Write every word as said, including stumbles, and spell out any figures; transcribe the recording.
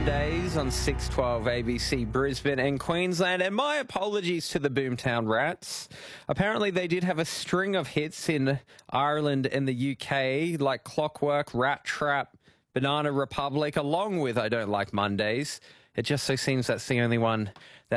Days on six twelve A B C Brisbane and Queensland, and my apologies to the Boomtown Rats. Apparently they did have a string of hits in Ireland and the U K, like Clockwork, Rat Trap, Banana Republic, along with I Don't Like Mondays. It just so seems that's the only one that